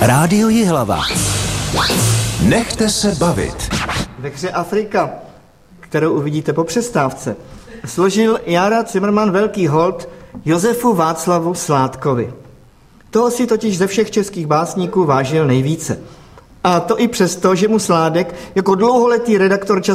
Rádio Jihlava. Nechte se bavit. Ve hře Afrika, kterou uvidíte po přestávce, složil Jára Cimrman velký hold Josefu Václavu Sládkovi. Toho si totiž ze všech českých básníků vážil nejvíce. A to i přesto, že mu Sládek jako dlouholetý redaktor časopisu